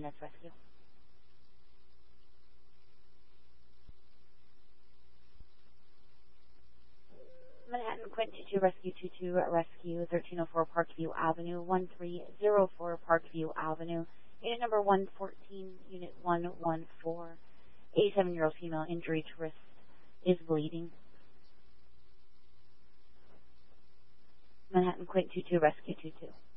minutes rescue. Manhattan Quint 22 Rescue 22 Rescue 1304 Parkview Avenue 1304 Parkview Avenue. Unit number 114, Unit 114. 87-year-old female, injury to wrist, is bleeding. Manhattan Quint 22 Rescue 22.